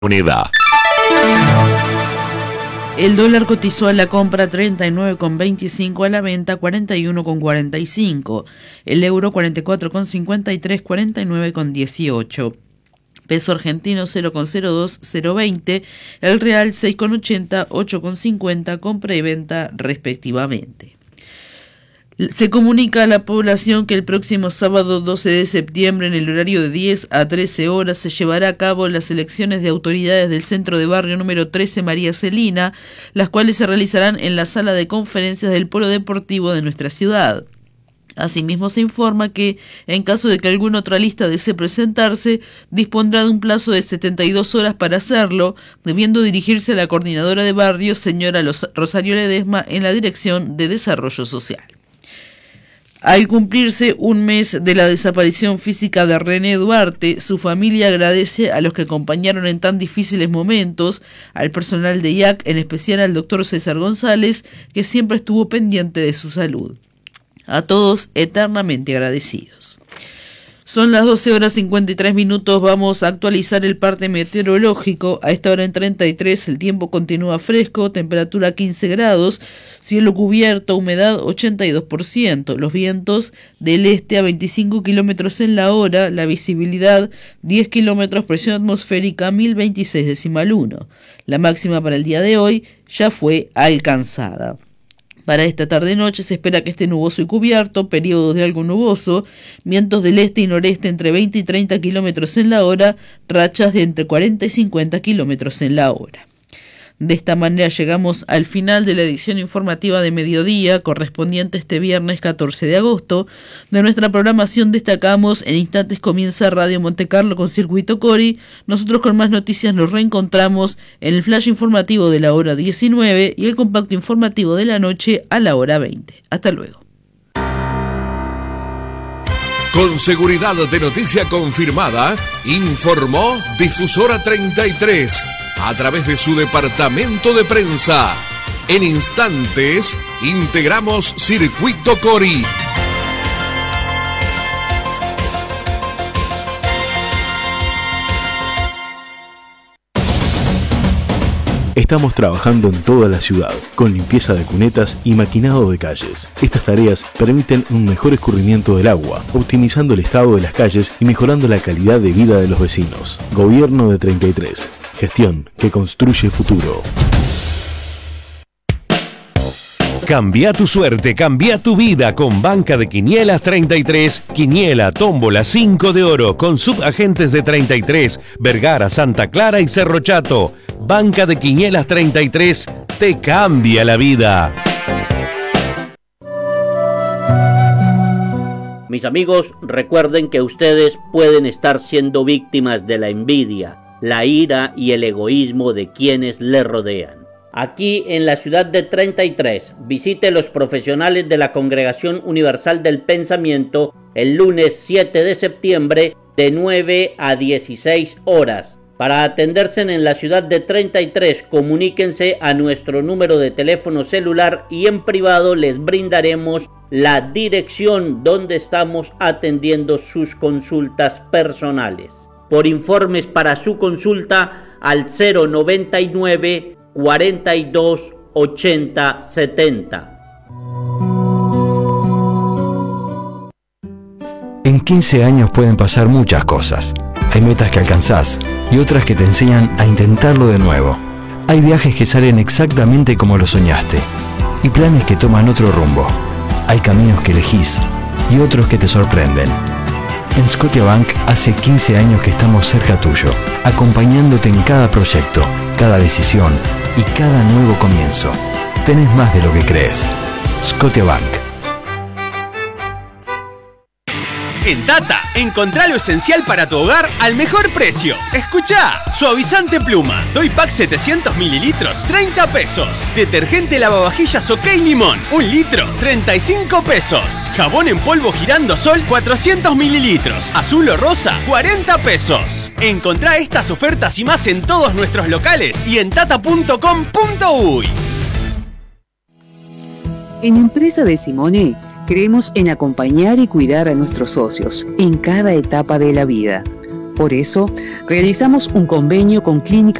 moneda. El dólar cotizó a la compra 39,25, a la venta 41,45. El euro 44,53, 49,18. Peso argentino 0,02, 0,20. El real 6,80, 8,50, compra y venta respectivamente. Se comunica a la población que el próximo sábado 12 de septiembre, en el horario de 10 a 13 horas, se llevará a cabo las elecciones de autoridades del Centro de Barrio número 13 María Celina, las cuales se realizarán en la sala de conferencias del Polo Deportivo de nuestra ciudad. Asimismo, se informa que, en caso de que alguna otra lista desee presentarse, dispondrá de un plazo de 72 horas para hacerlo, debiendo dirigirse a la coordinadora de barrio, señora Rosario Ledesma, en la Dirección de Desarrollo Social. Al cumplirse un mes de la desaparición física de René Duarte, su familia agradece a los que acompañaron en tan difíciles momentos, al personal de IAC, en especial al doctor César González, que siempre estuvo pendiente de su salud. A todos eternamente agradecidos. Son las 12 horas 53 minutos, vamos a actualizar el parte meteorológico. A esta hora en 33 el tiempo continúa fresco, temperatura 15 grados, cielo cubierto, humedad 82%, los vientos del este a 25 kilómetros en la hora, la visibilidad 10 kilómetros, presión atmosférica 1026,1. La máxima para el día de hoy ya fue alcanzada. Para esta tarde-noche se espera que esté nuboso y cubierto, periodos de algo nuboso, vientos del este y noreste entre 20 y 30 kilómetros en la hora, rachas de entre 40 y 50 kilómetros en la hora. De esta manera llegamos al final de la edición informativa de mediodía, correspondiente este viernes 14 de agosto. De nuestra programación destacamos: en instantes comienza Radio Montecarlo con Circuito Cori. Nosotros con más noticias nos reencontramos en el flash informativo de la hora 19 y el compacto informativo de la noche a la hora 20. Hasta luego. Con seguridad de noticia confirmada, informó Difusora 33 a través de su departamento de prensa. En instantes, integramos Circuito Cori. Estamos trabajando en toda la ciudad, con limpieza de cunetas y maquinado de calles. Estas tareas permiten un mejor escurrimiento del agua, optimizando el estado de las calles y mejorando la calidad de vida de los vecinos. Gobierno de 33. Gestión que construye futuro. Cambia tu suerte, cambia tu vida con Banca de Quinielas 33. Quiniela, tómbola, 5 de oro con subagentes de 33, Vergara, Santa Clara y Cerro Chato. Banca de Quinielas 33 te cambia la vida. Mis amigos, recuerden que ustedes pueden estar siendo víctimas de la envidia, la ira y el egoísmo de quienes le rodean. Aquí en la ciudad de 33, visite los profesionales de la Congregación Universal del Pensamiento el lunes 7 de septiembre de 9 a 16 horas. Para atenderse en la ciudad de 33, comuníquense a nuestro número de teléfono celular y en privado les brindaremos la dirección donde estamos atendiendo sus consultas personales. Por informes para su consulta al 099 42 80 70. En 15 años pueden pasar muchas cosas. Hay metas que alcanzás y otras que te enseñan a intentarlo de nuevo. Hay viajes que salen exactamente como lo soñaste y planes que toman otro rumbo. Hay caminos que elegís y otros que te sorprenden. En Scotiabank hace 15 años que estamos cerca tuyo, acompañándote en cada proyecto, cada decisión y cada nuevo comienzo. Tenés más de lo que crees. Scotiabank. En Tata, encontrá lo esencial para tu hogar al mejor precio. Escuchá, suavizante pluma, Doy Pack 700 mililitros, 30 pesos. Detergente lavavajillas OK Limón, 1 litro, 35 pesos. Jabón en polvo Girando Sol, 400 mililitros, azul o rosa, 40 pesos. Encontrá estas ofertas y más en todos nuestros locales y en tata.com.uy. En Empresa de Simone, creemos en acompañar y cuidar a nuestros socios en cada etapa de la vida. Por eso, realizamos un convenio con Clínica